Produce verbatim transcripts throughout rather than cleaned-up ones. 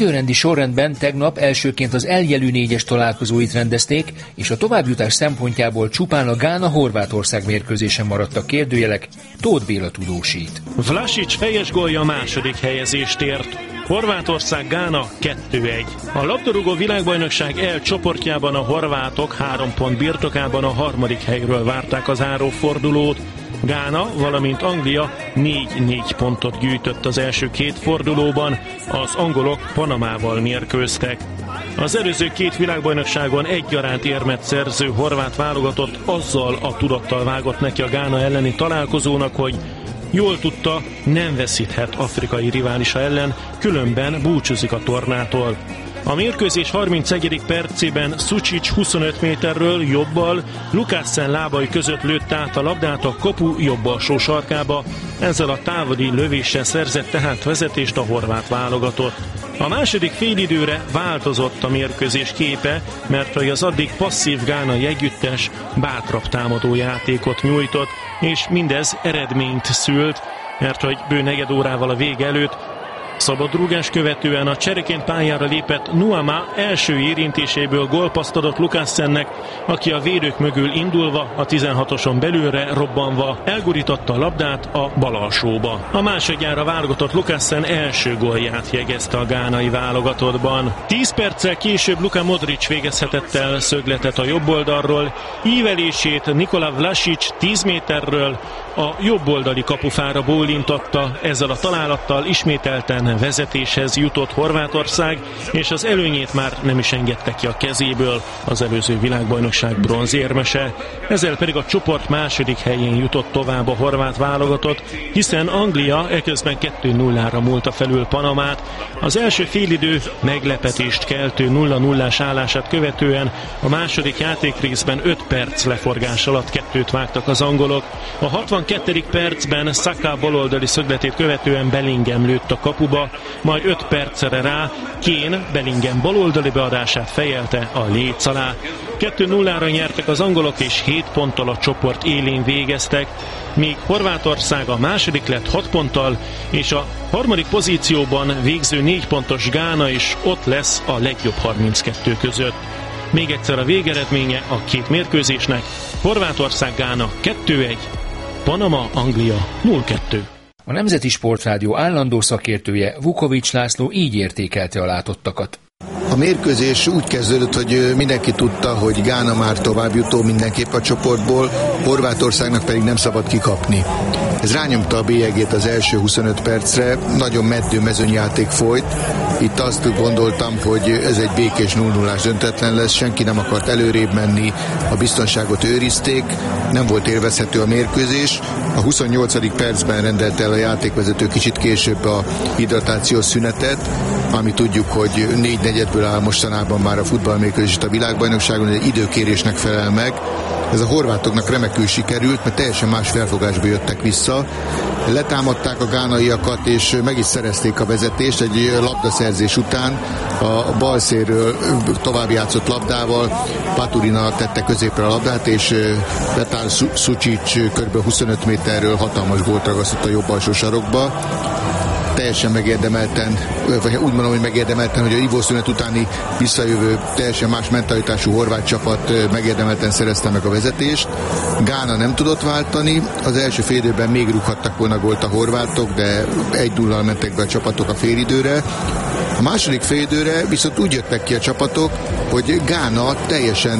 időrendi sorrendben tegnap elsőként az eljelű négyes találkozóit rendezték, és a továbbjutás szempontjából csupán a Gána-Horvátország mérkőzésen maradtak kérdőjelek. Tóth Béla tudósít. Vlasic helyes gólja a második helyezést ért. Horvátország-Gána kettő egy. A labdarúgó világbajnokság E csoportjában a horvátok három pont birtokában a harmadik helyről várták az zárófordulót. Gána, valamint Anglia négy-négy pontot gyűjtött az első két fordulóban, az angolok Panamával mérkőztek. Az előző két világbajnokságon egyaránt érmet szerző horvát válogatott azzal a tudattal vágott neki a Gána elleni találkozónak, hogy jól tudta, nem veszíthet afrikai riválisa ellen, különben búcsúzik a tornától. A mérkőzés harmincegyedik percében Sučić huszonöt méterről jobbal Lukásen lábai között lőtt át a labdát a kapu jobb alsó sarkába, ezzel a távoli lövéssel szerzett tehát vezetést a horvát válogatott. A második félidőre változott a mérkőzés képe, mert az addig passzív gánai együttes bátrabb támadó játékot nyújtott, és mindez eredményt szült, mert hogy bő negyed órával a vége előtt szabadrúgás követően a csereként pályára lépett Nuama első érintéséből gólpasszt adott Lukásennek, aki a védők mögül indulva, a tizenhatoson belülre robbanva elgurította a labdát a bal alsóba. A másodjára válogatott Lukásen első gólját jegyezte a gánai válogatottban. Tíz perccel később Luka Modric végezhetett el szögletet a jobb oldalról, ívelését Nikola Vlasic tíz méterről a jobb oldali kapufára bólintotta, ezzel a találattal ismételten vezetéshez jutott Horvátország, és az előnyét már nem is engedte ki a kezéből az előző világbajnokság bronzérmese. Ezzel pedig a csoport második helyén jutott tovább a horvát válogatott, hiszen Anglia eközben kettő nullára múlta felül Panamát. Az első félidő meglepetést keltő nulla nullás állását követően a második játékrészben öt perc leforgás alatt kettőt vágtak az angolok. A hatvankettedik percben Saka baloldali szögletét követően Bellingham lőtt a kapuba, majd öt percre rá Kane Bellingham baloldali beadását fejelte a léc alá. kettő nullára nyertek az angolok, és hét ponttal a csoport élén végeztek, míg Horvátország a második lett hat ponttal, és a harmadik pozícióban végző négy pontos Gána is ott lesz a legjobb harminckettő között. Még egyszer a végeredménye a két mérkőzésnek: Horvátország-Gána kettő egy, Panama-Anglia nulla kettő. A Nemzeti Sportrádió állandó szakértője, Vukovics László így értékelte a látottakat. A mérkőzés úgy kezdődött, hogy mindenki tudta, hogy Gána már továbbjutó mindenképp a csoportból, Horvátországnak pedig nem szabad kikapni. Ez rányomta a bélyegét az első huszonöt percre, nagyon meddő mezőnyjáték folyt. Itt azt gondoltam, hogy ez egy békés nulla nullás döntetlen lesz, senki nem akart előrébb menni, a biztonságot őrizték, nem volt élvezhető a mérkőzés. A huszonnyolcadik percben rendelte el a játékvezető kicsit később a hidratációs szünetet, ami tudjuk, hogy négy negyedből áll mostanában már a futballmérkőzés a világbajnokságon, egy időkérésnek felel meg. Ez a horvátoknak remekül sikerült, mert teljesen más felfogásba jöttek vissza. Letámadták a gánaiakat, és meg is szerezték a vezetést egy labdaszerzés után. A bal szélről tovább játszott labdával Paturina tette középre a labdát, és Petar Sučić kb. huszonöt méterről hatalmas gólt ragasztott a jobb alsó sarokba. Teljesen megérdemelten, vagy úgy mondom, hogy megérdemelten, hogy a ivószünet utáni visszajövő, teljesen más mentalitású horvát csapat megérdemelten szerezte meg a vezetést. Gána nem tudott váltani, az első félidőben még rúghattak volna gólt a horvátok, de egy nullal mentek be a csapatok a félidőre. A második félidőre viszont úgy jöttek ki a csapatok, hogy Gána teljesen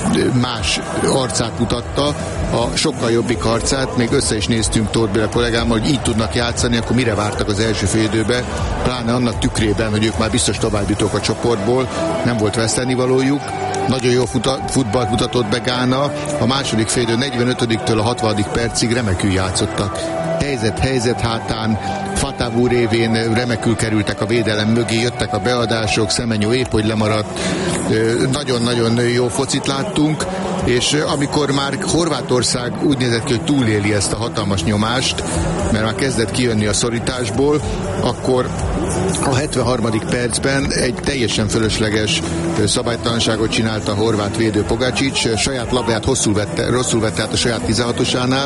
más arcát mutatta, a sokkal jobbik arcát, még össze is néztünk Tóth Béla kollégámmal, hogy így tudnak játszani, akkor mire vártak az első félidőbe, pláne annak tükrében, hogy ők már biztos továbbjutók a csoportból, nem volt vesztenivalójuk. Nagyon jó futballt mutatott be Gána, a második félidő negyvenötödiktől a hatvanadik percig remekül játszottak. Helyzet, helyzet hátán, Fatavu révén remekül kerültek a védelem mögé, jöttek a beadások, Semenyo épp hogy lemaradt, nagyon-nagyon jó focit láttunk, és amikor már Horvátország úgy nézett ki, hogy túléli ezt a hatalmas nyomást, mert már kezdett kijönni a szorításból, akkor a hetvenharmadik percben egy teljesen fölösleges szabálytalanságot csinált a horvát védő Pogačić, saját labdát hosszul vette, rosszul vette át a saját tizenhatosánál,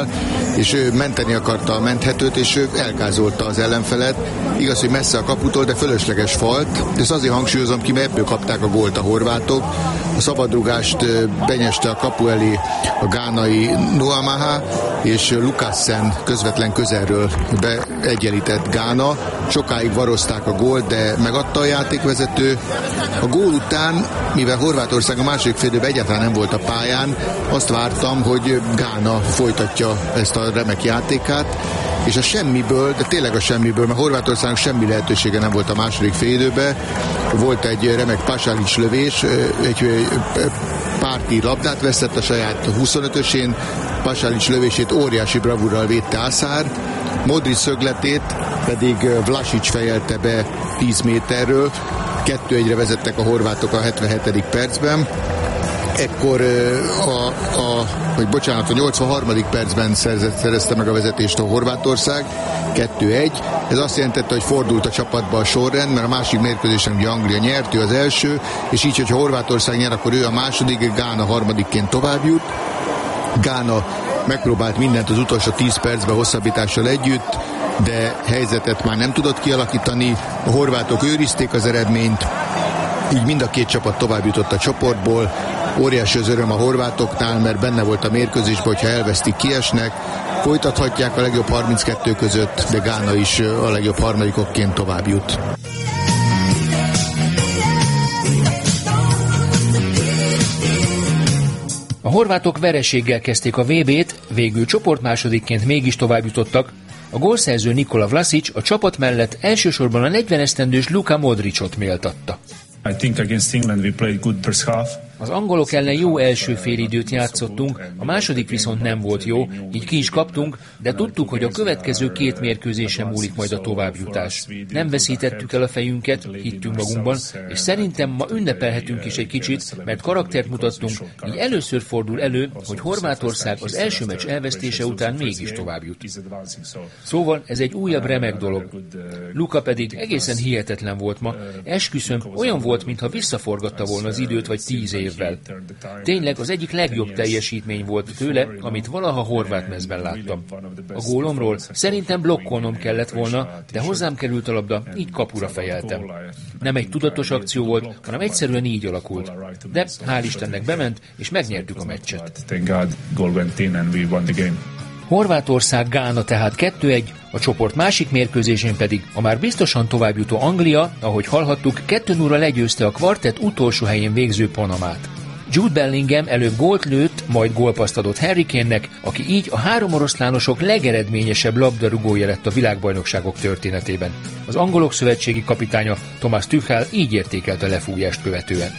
és ő menteni akarta a menthetőt, és ő elgázolta az ellenfelet. Igaz, hogy messze a kaputól, de fölösleges falt. De ezt azért hangsúlyozom ki, mert ebből kapták a gólt a horvátok. A szabadrugást benyeste a kapu elé a gánai Nuamaha, és Lukassen közvetlen közelről beegyenlített Gána. Sokáig varozták a gólt, de megadta a játékvezető. A gól után, mivel Horvátország a második félidőben egyáltalán nem volt a pályán, azt vártam, hogy Gána folytatja ezt a remek játékát, és a semmiből, de tényleg a semmiből, mert Horvátországnak semmi lehetősége nem volt a második félidőben. Volt egy remek Pasalic lövés, egy párti labdát veszett a saját huszonötösén, Pasalic lövését óriási bravúrral védte Aszár, Modric szögletét pedig Vlasic fejelte be tíz méterről, kettő egyre vezettek a horvátok a hetvenhetedik percben. Ekkor a, a, vagy bocsánat, a nyolcvanharmadik percben szerzett, szerezte meg a vezetést a Horvátország, kettő egy. Ez azt jelentette, hogy fordult a csapatba a sorrend, mert a másik mérkőzésen ugye Anglia nyert, ő az első, és így, hogyha Horvátország nyer, akkor ő a második, Gána harmadikként tovább jut. Gána megpróbált mindent az utolsó tíz percben hosszabbítással együtt, de helyzetet már nem tudott kialakítani. A horvátok őrizték az eredményt, így mind a két csapat tovább jutott a csoportból. Óriási az öröm a horvátoknál, mert benne volt a mérkőzésben, hogyha elvesztik, kiesnek. Folytathatják a legjobb harminckettő között, de Gána is a legjobb harmadikokként tovább jut. A horvátok vereséggel kezdték a vé bét, végül csoportmásodikként mégis tovább jutottak. A gólszerző Nikola Vlasic a csapat mellett elsősorban a negyven esztendős Luka Modricot méltatta. I think against England we played good first half. Az angolok ellen jó első félidőt játszottunk, a második viszont nem volt jó, így ki is kaptunk, de tudtuk, hogy a következő két mérkőzésen múlik majd a továbbjutás. Nem veszítettük el a fejünket, hittünk magunkban, és szerintem ma ünnepelhetünk is egy kicsit, mert karaktert mutattunk, így először fordul elő, hogy Horvátország az első meccs elvesztése után mégis tovább jut. Szóval ez egy újabb remek dolog. Luka pedig egészen hihetetlen volt ma, esküszöm, olyan volt, mintha visszaforgatta volna az időt vagy tíz év. Tényleg az egyik legjobb teljesítmény volt tőle, amit valaha horvát mezben láttam. A gólomról szerintem blokkolnom kellett volna, de hozzám került a labda, így kapura fejeltem. Nem egy tudatos akció volt, hanem egyszerűen így alakult. De hál' Istennek bement, és megnyertük a meccset. Horvátország Gána tehát kettő egy, a csoport másik mérkőzésén pedig a már biztosan továbbjutó Anglia, ahogy hallhattuk, kettő nulla legyőzte a kvartett utolsó helyén végző Panamát. Jude Bellingham előbb gólt lőtt, majd gólpaszt adott Harry Kane-nek, aki így a három oroszlánosok legeredményesebb labdarúgója lett a világbajnokságok történetében. Az angolok szövetségi kapitánya Thomas Tuchel így értékelte a lefújást követően.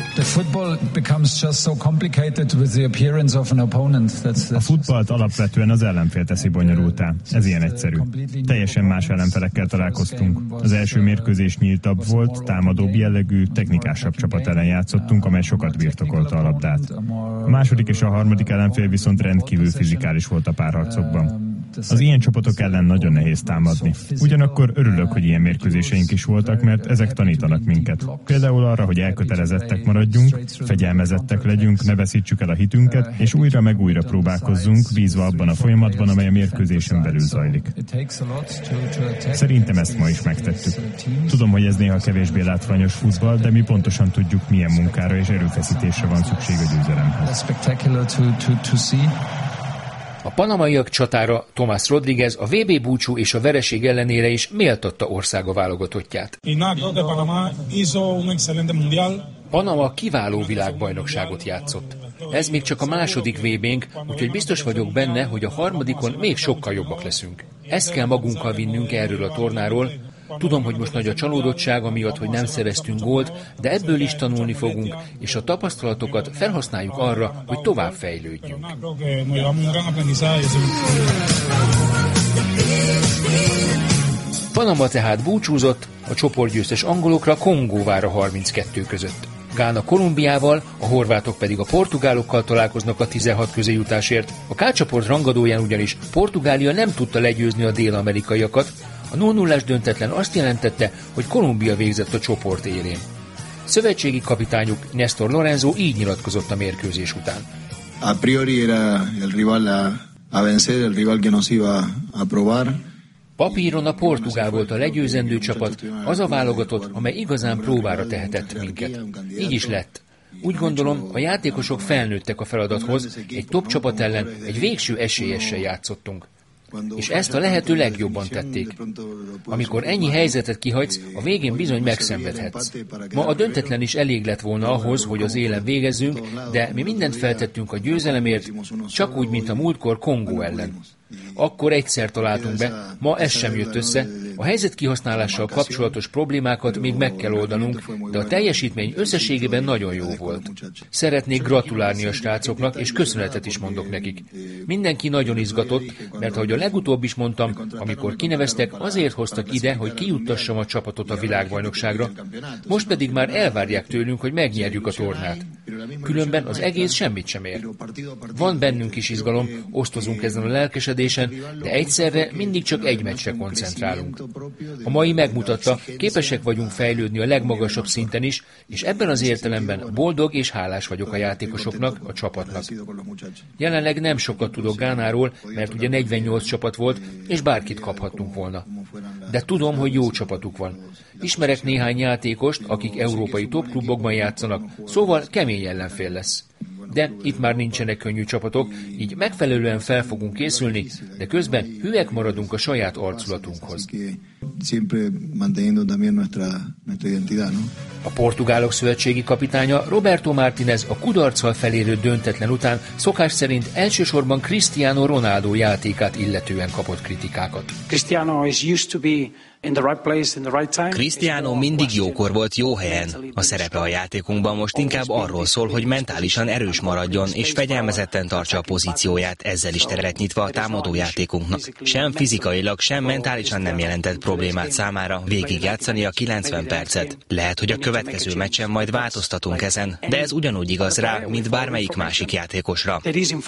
A futballt alapvetően az ellenfél teszi bonyolultá. Ez ilyen egyszerű. Teljesen más ellenfelekkel találkoztunk. Az első mérkőzés nyíltabb volt, támadóbb jellegű, technikásabb csapat ellen játszottunk, amely sokat birtokolta a labdát. A második és a harmadik ellenfél viszont rendkívül fizikális volt a párharcokban. Az ilyen csapatok ellen nagyon nehéz támadni. Ugyanakkor örülök, hogy ilyen mérkőzéseink is voltak, mert ezek tanítanak minket. Például arra, hogy elkötelezettek maradjunk, fegyelmezettek legyünk, ne veszítsük el a hitünket, és újra meg újra próbálkozzunk, bízva abban a folyamatban, amely a mérkőzésen belül zajlik. Szerintem ezt ma is megtettük. Tudom, hogy ez néha kevésbé látványos futball, de mi pontosan tudjuk, milyen munkára és erőfeszítésre van szükség a győzelemhez. A panamaiak csatára Tomás Rodríguez a vé bé búcsú és a vereség ellenére is méltatta országa válogatottját. Panama kiváló világbajnokságot játszott. Ez még csak a második vé bénk, úgyhogy biztos vagyok benne, hogy a harmadikon még sokkal jobbak leszünk. Ezt kell magunkkal vinnünk erről a tornáról. Tudom, hogy most nagy a csalódottság amiatt, hogy nem szereztünk gólt, de ebből is tanulni fogunk, és a tapasztalatokat felhasználjuk arra, hogy tovább fejlődjünk. Panama tehát búcsúzott, a csoportgyőztes angolokra Kongó vár a harminckettő között. Gána Kolumbiával, a horvátok pedig a portugálokkal találkoznak a tizenhat közéjutásért. A K-csoport rangadóján ugyanis Portugália nem tudta legyőzni a dél-amerikaiakat, a nulla nullás döntetlen azt jelentette, hogy Kolumbia végzett a csoport élén. Szövetségi kapitányuk Néstor Lorenzo így nyilatkozott a mérkőzés után. A priori era el rival a a vencer, el rival que nos iba a probar. Papíron a portugál volt a legyőzendő csapat, az a válogatott, amely igazán próbára tehetett minket. Így is lett. Úgy gondolom, a játékosok felnőttek a feladathoz, egy top csapat ellen egy végső esélyessel játszottunk. És ezt a lehető legjobban tették. Amikor ennyi helyzetet kihagysz, a végén bizony megszenvedhetsz. Ma a döntetlen is elég lett volna ahhoz, hogy az élen végezzünk, de mi mindent feltettünk a győzelemért, csak úgy, mint a múltkor Kongó ellen. Akkor egyszer találtunk be, ma ez sem jött össze, a helyzet kihasználással kapcsolatos problémákat még meg kell oldanunk, de a teljesítmény összességében nagyon jó volt. Szeretnék gratulálni a srácoknak, és köszönetet is mondok nekik. Mindenki nagyon izgatott, mert ahogy a legutóbb is mondtam, amikor kineveztek, azért hoztak ide, hogy kijuttassam a csapatot a világbajnokságra, most pedig már elvárják tőlünk, hogy megnyerjük a tornát. Különben az egész semmit sem ér. Van bennünk is izgalom, osztozunk ezen a lelkesedésen, de egyszerre mindig csak egy meccsre koncentrálunk. A mai megmutatta, képesek vagyunk fejlődni a legmagasabb szinten is, és ebben az értelemben boldog és hálás vagyok a játékosoknak, a csapatnak. Jelenleg nem sokat tudok Gánáról, mert ugye negyvennyolc csapat volt, és bárkit kaphattunk volna. De tudom, hogy jó csapatuk van. Ismerek néhány játékost, akik európai topklubokban játszanak, szóval kemény ellenfél lesz. De itt már nincsenek könnyű csapatok, így megfelelően fel fogunk készülni, de közben hülyek maradunk a saját arculatunkhoz. A portugálok szövetségi kapitánya Roberto Martínez a kudarccal felérő döntetlen után szokás szerint elsősorban Cristiano Ronaldo játékát illetően kapott kritikákat. Cristiano is used to be in the right place, in the right time. Cristiano mindig jókor volt jó helyen. A szerepe a játékunkban most inkább arról szól, hogy mentálisan erős maradjon és fegyelmezetten tartsa a pozícióját, ezzel is teret nyitva a támadó játékunknak. Sem fizikailag, sem mentálisan nem jelentett problémát számára végigjátszani a kilencven percet. Lehet, hogy a következő meccsen majd változtatunk ezen, de ez ugyanúgy igaz rá, mint bármelyik másik játékosra.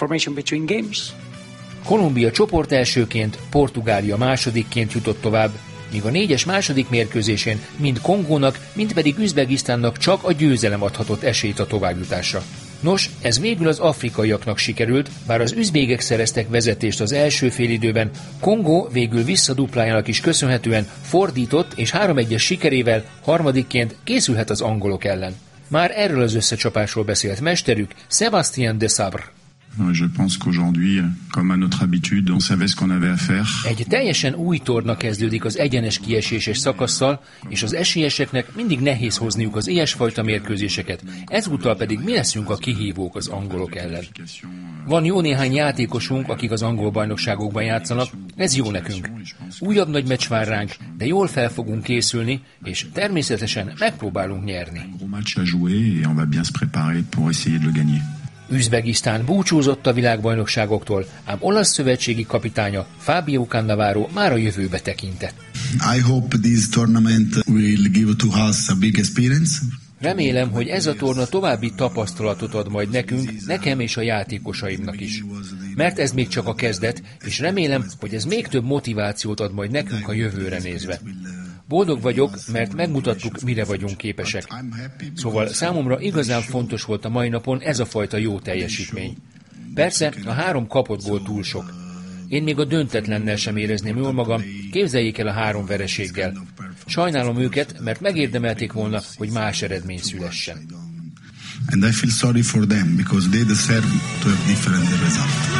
Kolumbia csoport elsőként, Portugália másodikként jutott tovább, míg a négyes második mérkőzésén mind Kongónak, mind pedig Üzbegisztánnak csak a győzelem adhatott esélyt a továbbjutásra. Nos, ez végül az afrikaiaknak sikerült, bár az üzbégek szereztek vezetést az első félidőben, Kongó végül visszaduplájának is köszönhetően fordított és három egyes sikerével harmadikként készülhet az angolok ellen. Már erről az összecsapásról beszélt mesterük, Sébastien Desabre. Je pense qu'aujourd'hui, comme à notre habitude, on savait ce qu'on avait à faire. Egy teljesen új torna kezdődik az egyenes kieséses szakasszal, és az esélyeseknek mindig nehéz hozniuk az ilyesfajta mérkőzéseket, ezúttal pedig mi leszünk a kihívók az angolok ellen. Van jó néhány játékosunk, akik az angol bajnokságokban játszanak, ez jó nekünk. Újabb nagy meccs vár ránk, de jól fel fogunk készülni, és természetesen megpróbálunk nyerni. Üzbegisztán búcsúzott a világbajnokságoktól, ám olasz szövetségi kapitánya Fabio Cannavaro már a jövőbe tekintett. I hope this tournament will give to us a big experience. Remélem, hogy ez a torna további tapasztalatot ad majd nekünk, nekem és a játékosaimnak is. Mert ez még csak a kezdet, és remélem, hogy ez még több motivációt ad majd nekünk a jövőre nézve. Boldog vagyok, mert megmutattuk, mire vagyunk képesek. Szóval számomra igazán fontos volt a mai napon ez a fajta jó teljesítmény. Persze, a három kapott gól túl sok. Én még a döntetlennel sem érezném jól magam, képzeljék el a három vereséggel. Sajnálom őket, mert megérdemelték volna, hogy más eredmény szülessen. And I feel sorry for them because they deserve to have different results.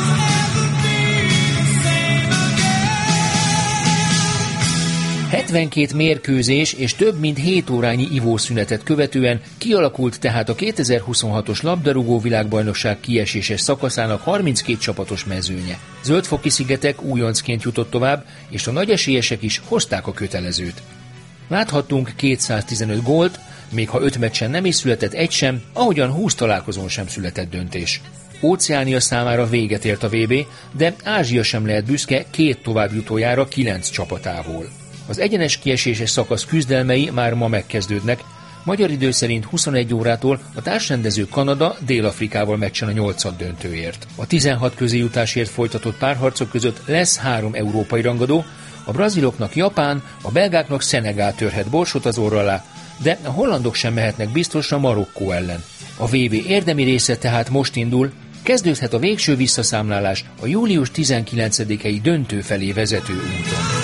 hetvenkét mérkőzés és több mint hét órányi ivószünetet követően kialakult tehát a kétezer-huszonhatos labdarúgó világbajnokság kieséses szakaszának harminckét csapatos mezőnye. Zöldfoki-szigetek újoncként jutott tovább, és a nagy esélyesek is hozták a kötelezőt. Láthattunk kétszáztizenöt gólt, még ha öt meccsen nem is született egy sem, ahogyan húsz találkozón sem született döntés. Óceánia számára véget ért a vé bé, de Ázsia sem lehet büszke két továbbjutójára kilenc csapatából. Az egyenes kieséses szakasz küzdelmei már ma megkezdődnek, magyar idő szerint huszonegy órától a társrendező Kanada Dél-Afrikával meccsen a nyolcad döntőért. A tizenhat közéjutásért folytatott párharcok között lesz három európai rangadó, a braziloknak Japán, a belgáknak Szenegál törhet borsot az orra alá, de a hollandok sem mehetnek biztosra Marokkó ellen. A vé bé érdemi része tehát most indul, Kezdődhet a végső visszaszámlálás a július tizenkilencedikei döntő felé vezető úton.